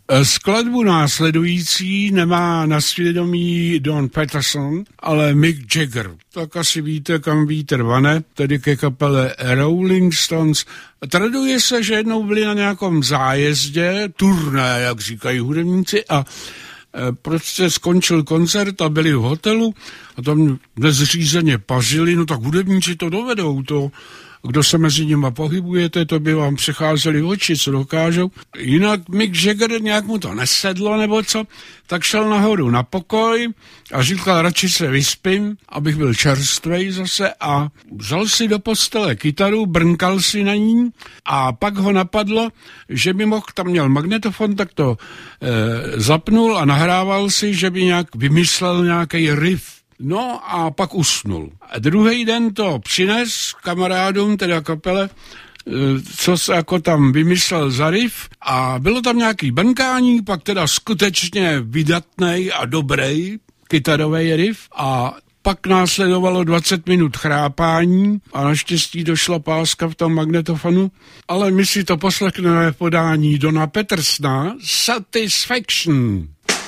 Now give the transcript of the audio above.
Skladbu následující nemá na svědomí Don Peterson, ale Mick Jagger. Tak asi víte, kam vítr vane, tedy ke kapele Rolling Stones. Traduje se, že jednou byli na nějakém zájezdě, turné, jak říkají hudebníci, a prostě skončil koncert a byli v hotelu a tam nezřízeně pařili, no tak hudebníci to dovedou, to kdo se mezi nimi pohybujete, to by vám přecházeli oči, co dokážou. Jinak Mick Jagger nějak mu to nesedlo nebo co, tak šel nahoru na pokoj a říkal, radši se vyspím, abych byl čerstvej zase, a vzal si do postele kytaru, brnkal si na ní a pak ho napadlo, že by mohl, tam měl magnetofon, tak to zapnul a nahrával si, že by nějak vymyslel nějaký riff. No a pak usnul. A druhý den to přines kamarádům, teda kapele, co se jako tam vymyslel za riff, a bylo tam nějaký brnkání, pak teda skutečně vydatnej a dobrý kytarový riff, a pak následovalo 20 minut chrápání a naštěstí došla páska v tom magnetofonu, ale my si to poslechneme v podání Dona Petersona, Satisfaction.